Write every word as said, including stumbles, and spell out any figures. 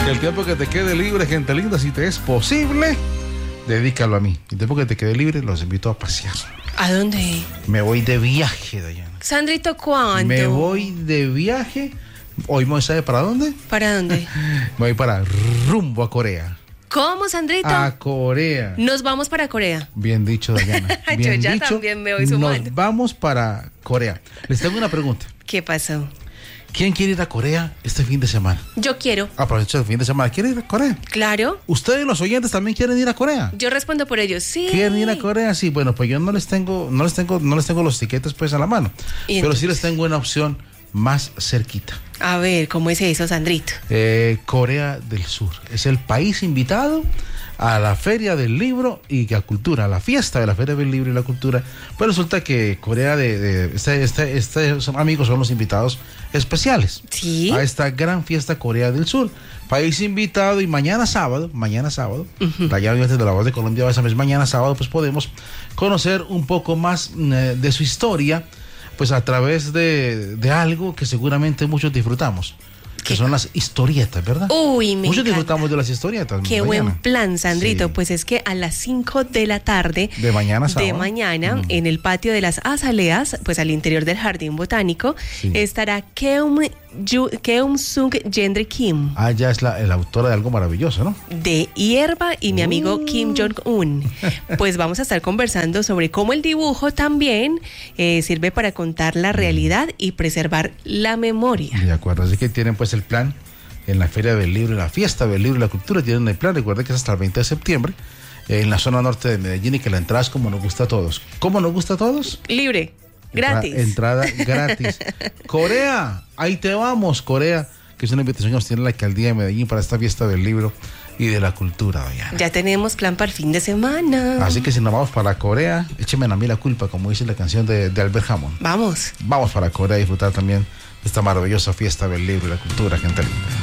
El tiempo que te quede libre, gente linda, si te es posible, dedícalo a mí. El tiempo que te quede libre, los invito a pasear. ¿A dónde? Me voy de viaje, Dayana. Sandrito, ¿cuándo? Me voy de viaje. Hoy me sabe para dónde. ¿Para dónde? Me voy para rumbo a Corea. ¿Cómo, Sandrito? A Corea. Nos vamos para Corea. Bien dicho, Dayana. Bien Yo ya dicho, también me voy sumando. Nos vamos para Corea. Les tengo una pregunta. ¿Qué pasó? ¿Quién quiere ir a Corea este fin de semana? Yo quiero. Aprovecha el fin de semana. ¿Quiere ir a Corea? Claro. ¿Ustedes, los oyentes, también quieren ir a Corea? Yo respondo por ellos, sí. ¿Quieren ir a Corea? Sí, bueno, pues yo no les tengo, no les tengo, no les tengo los tiquetes pues a la mano. Pero entonces, sí les tengo una opción más cerquita. A ver, ¿cómo es eso, Sandrito? Eh, Corea del Sur. Es el país invitado a la Feria del Libro y la Cultura, a la fiesta de la Feria del Libro y la Cultura. Pues resulta que Corea de, de este, este, este son, amigos son los invitados especiales. Sí. A esta gran fiesta Corea del Sur. País invitado, y mañana sábado, mañana sábado, uh-huh. allá desde la Voz de Colombia, esa vez mañana sábado, pues podemos conocer un poco más eh, de su historia, pues a través de, de algo que seguramente muchos disfrutamos. Que son las historietas, ¿verdad? Uy, me Muchos encanta. Disfrutamos de las historietas. Qué mañana. buen plan, Sandrito. Sí. Pues es que a las cinco de la tarde de mañana, sábado. de mañana mm. en el patio de las Azaleas, pues al interior del Jardín Botánico, sí. estará Keum, Yu, Keum Sung Gendry Kim. Ah, ya es la, la autora de algo maravilloso, ¿no? De Hierba y mi uh. amigo Kim Jong-un. Pues vamos a estar conversando sobre cómo el dibujo también eh, sirve para contar la realidad y preservar la memoria. De acuerdo, así que tienen pues el plan en la Feria del Libro, la fiesta del Libro y la Cultura, tienen el plan. Recuerden que es hasta el veinte de septiembre en la zona norte de Medellín y que la entrada es como nos gusta a todos. ¿Cómo nos gusta a todos? Libre, gratis. Entrada, entrada gratis. Corea, ahí te vamos, Corea, que es una invitación que nos tiene la alcaldía de Medellín para esta fiesta del Libro y de la Cultura, Dayana. Ya tenemos plan para el fin de semana. Así que si nos vamos para Corea, écheme a mí la culpa, como dice la canción de, de Albert Hammond. Vamos. Vamos para Corea a disfrutar también de esta maravillosa fiesta del Libro y la Cultura, gente linda.